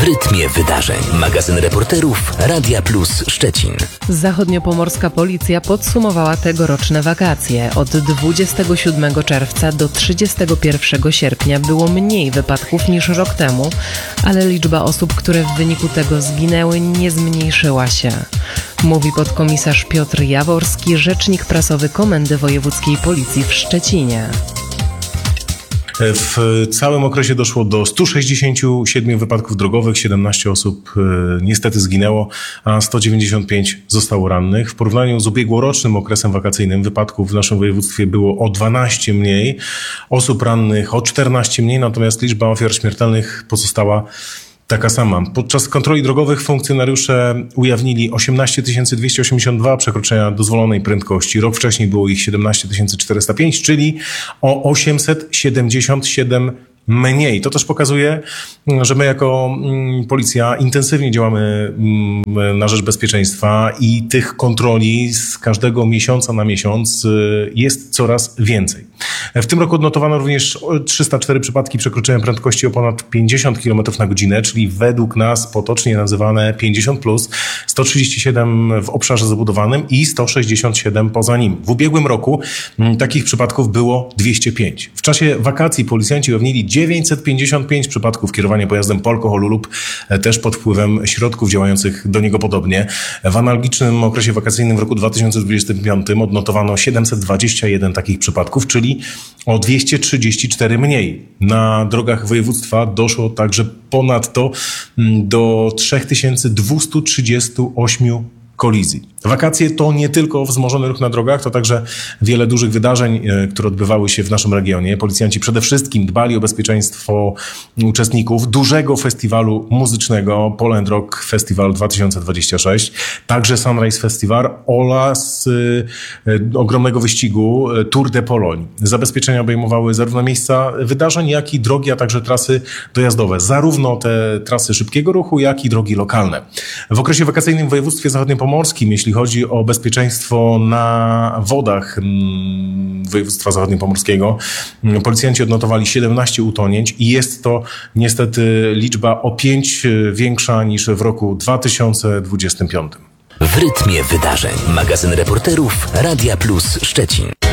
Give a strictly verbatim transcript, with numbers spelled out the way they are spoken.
W rytmie wydarzeń. Magazyn reporterów Radia Plus Szczecin. Zachodniopomorska Policja podsumowała tegoroczne wakacje. Od dwudziestego siódmego czerwca do trzydziestego pierwszego sierpnia było mniej wypadków niż rok temu, ale liczba osób, które w wyniku tego zginęły, nie zmniejszyła się. Mówi podkomisarz Piotr Jaworski, rzecznik prasowy Komendy Wojewódzkiej Policji w Szczecinie. W całym okresie doszło do stu sześćdziesięciu siedmiu wypadków drogowych, siedemnaście osób niestety zginęło, a sto dziewięćdziesiąt pięć zostało rannych. W porównaniu z ubiegłorocznym okresem wakacyjnym wypadków w naszym województwie było o dwanaście mniej, osób rannych o czternaście mniej, natomiast liczba ofiar śmiertelnych pozostała taka sama. Podczas kontroli drogowych funkcjonariusze ujawnili osiemnaście tysięcy dwieście osiemdziesiąt dwa przekroczenia dozwolonej prędkości. Rok wcześniej było ich siedemnaście tysięcy czterysta pięć, czyli o osiemset siedemdziesiąt siedem mniej. To też pokazuje, że my jako policja intensywnie działamy na rzecz bezpieczeństwa i tych kontroli z każdego miesiąca na miesiąc jest coraz więcej. W tym roku odnotowano również trzysta cztery przypadki przekroczenia prędkości o ponad pięćdziesiąt kilometrów na godzinę, czyli według nas potocznie nazywane pięćdziesiąt plus, sto trzydzieści siedem w obszarze zabudowanym i sto sześćdziesiąt siedem poza nim. W ubiegłym roku takich przypadków było dwieście pięć. W czasie wakacji policjanci ujawnili dziewięćset pięćdziesiąt pięć przypadków kierowania pojazdem po alkoholu lub też pod wpływem środków działających do niego podobnie. W analogicznym okresie wakacyjnym w roku dwa tysiące dwudziestym piątym odnotowano siedemset dwadzieścia jeden takich przypadków, czyli o dwieście trzydzieści cztery mniej. Na drogach województwa doszło także ponadto do trzy tysiące dwieście trzydzieści osiem kolizji. Wakacje to nie tylko wzmożony ruch na drogach, to także wiele dużych wydarzeń, które odbywały się w naszym regionie. Policjanci przede wszystkim dbali o bezpieczeństwo uczestników dużego festiwalu muzycznego Poland Rock Festival dwa tysiące dwudziesty szósty, także Sunrise Festival oraz y, ogromnego wyścigu Tour de Pologne. Zabezpieczenia obejmowały zarówno miejsca wydarzeń, jak i drogi, a także trasy dojazdowe. Zarówno te trasy szybkiego ruchu, jak i drogi lokalne. W okresie wakacyjnym w województwie zachodniopomorskim, jeśli chodzi o bezpieczeństwo na wodach województwa zachodniopomorskiego, policjanci odnotowali siedemnaście utonięć i jest to niestety liczba o pięć większa niż w roku dwa tysiące dwudziestym piątym. W rytmie wydarzeń. Magazyn reporterów Radia Plus Szczecin.